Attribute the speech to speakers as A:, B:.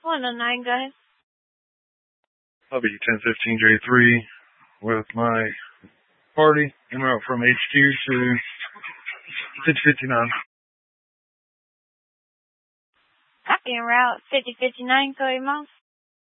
A: 109, go ahead.
B: I'll be 1015J3 with my party en route from HQ to 5059.
A: En route 5059, Cody Moss.